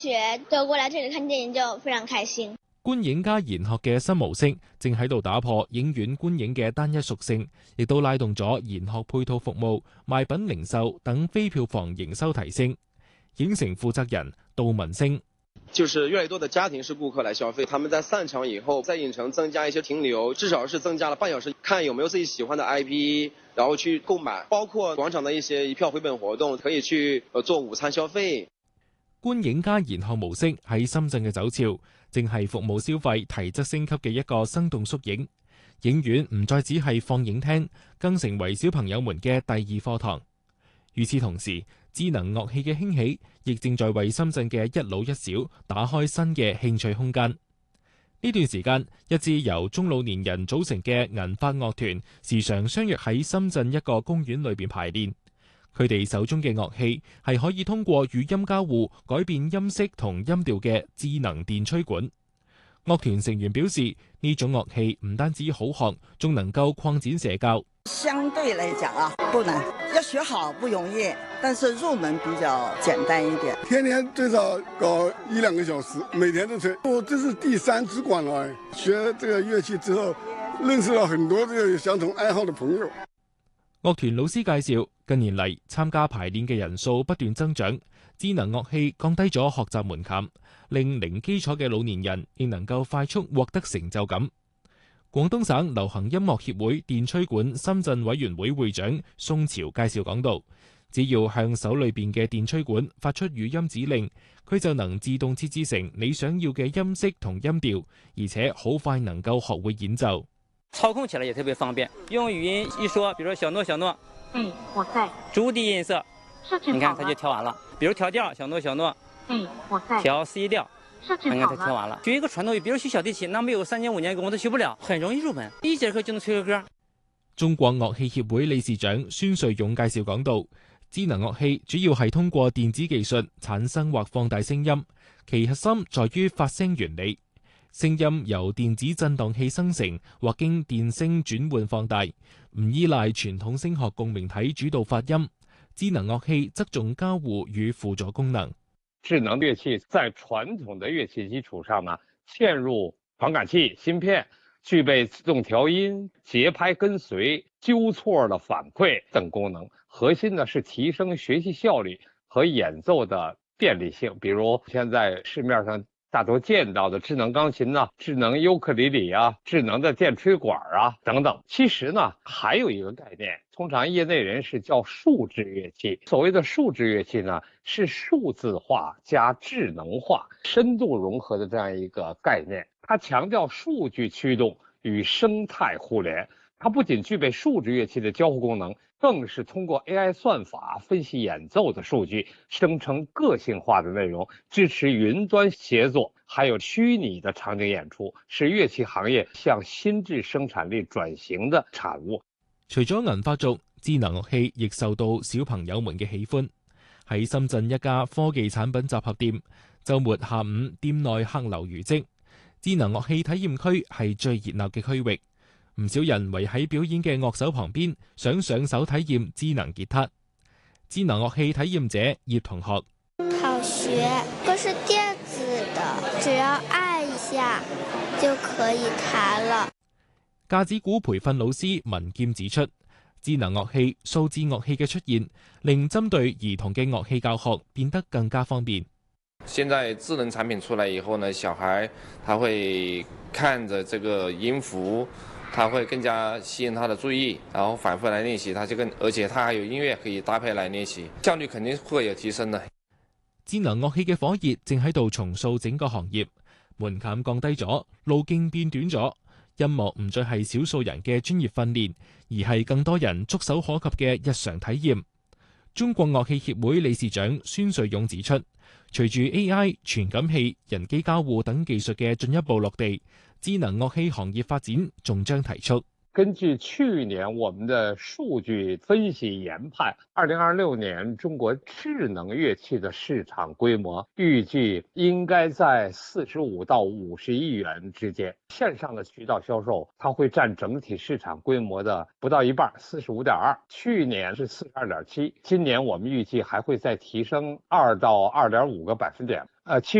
就過來這裡看電影就非常開心。 觀影加研學嘅新模式正喺度打破影院觀影嘅單一屬性，亦都拉動咗研學配套服務、賣品零售等非票房營收提升。影城負責人杜文星： 就是越來越多的家庭式顧客來消費，他們在散場以後，在影城增加一些停留，至少是增加了半小時，看有沒有自己喜歡的 IP，然後去購買。包括廣場的一些一票回本活動，可以去做午餐消費。 觀影加研學模式喺深圳嘅走俏，正係服務消費提質升級嘅一個生動縮影。影院唔再只係放映廳，更成為小朋友們嘅第二課堂。與此同時，智能樂器嘅興起，亦正在為深圳嘅一老一小打開新嘅興趣空間。呢段時間，一支由中老年人組成嘅銀髮樂團，時常相約喺深圳一個公園裏邊排練。佢哋手中嘅樂器係可以通過語音交互改變音色同音調嘅智能電吹管。樂團成員表示，呢種樂器唔單止好學，仲能夠擴展社交。 相對來講啊，不難，要學好不容易，但是入門比較簡單一點。 天天最少搞1-2個小時，每天都吹。我這是第3支管了，學這個樂器之後，認識了很多這個有相同愛好的朋友。 樂團老師介紹，近年嚟參加排練嘅人數不斷增長，智能樂器降低咗學習門檻，令零基礎嘅老年人亦能夠快速獲得成就感。廣東省流行音樂協會電吹管深圳委員會會長宋朝介紹講道，只要向手裏邊嘅電吹管發出語音指令，佢就能自動設置成你想要嘅音色同音調，而且好快能夠學會演奏。 操控起來也特別方便，用語音一說，比如說小諾小諾， 我在。 中低音色，你看它就調完了。比如調調，小諾小諾， 我在。 調 C 調，你看它調完了。學一個傳統樂，比如學小提琴，那沒有3年5年功我都學不了，很容易入門，1節課就能吹個歌。 中國樂器協會理事長孫瑞勇介紹講道，智能樂器主要係通過電子技術產生或放大聲音，其核心在於發聲原理。聲音由電子振盪器生成或經電聲轉換放大，唔依賴傳統聲學共鳴體主導發音。智能樂器則重交互與輔助功能。 智能樂器在傳統的樂器基礎上呢，嵌入傳感器芯片，具備自動調音、節拍跟隨、糾錯的反饋等功能。核心呢是提升學習效率和演奏的便利性。比如現在市面上大多見到的智能鋼琴啊、智能尤克里里啊、智能的電吹管啊等等。其實呢，還有一個概念，通常業內人士叫數字樂器。所謂的數字樂器呢，是數字化加智能化、深度融合的這樣一個概念。它強調數據驅動與生態互聯。它不僅具備數字樂器的交互功能，更是通過 AI 算法分析演奏的數據，生成個性化的內容，支持雲端協作，還有虛擬的場景演出，是樂器行業向新質生產力轉型的產物。 除咗銀髮族，智能樂器亦受到小朋友們嘅喜歡。喺深圳一家科技產品集合店，週末下午店內客流如織，智能樂器體驗區係最熱鬧嘅區域。唔少人圍喺表演嘅樂手旁邊，想上手體驗智能吉他。智能樂器體驗者葉同學： 好學，都是電子的，只要按一下就可以彈了。 架子鼓培訓老師文劍指出，智能樂器、數字樂器嘅出現，令針對兒童嘅樂器教學變得更加方便。 現在智能產品出來以後呢，小孩他會看着這個音符，他會更加吸引他的注意，然後反覆來練習，而且他還有音樂可以搭配來練習，效率肯定會有提升的。 智能樂器嘅火熱正喺度重塑整個行業，門檻降低咗，路徑變短咗，音樂唔再係少數人嘅專業訓練，而係更多人觸手可及嘅日常體驗。中國樂器協會理事長孫瑞勇指出，隨住 AI、傳感器、人機交互等技術嘅進一步落地，智能樂器行業發展仲將提速。 根據去年我們的數據分析研判，2026年中國智能樂器的市場規模預計應該在45到50億元之間。線上的渠道銷售，它會佔整體市場規模的不到一半，45.2%。去年是42.7%，今年我們預計還會再提升2到2.5個百分點。 器